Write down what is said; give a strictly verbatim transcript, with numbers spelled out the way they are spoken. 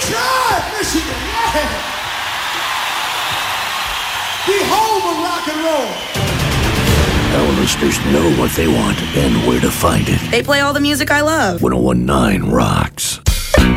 Detroit, Michigan, yeah! The home of rock and roll. Our listeners know what they want and where to find it. They play all the music I love. one oh one point nine rocks.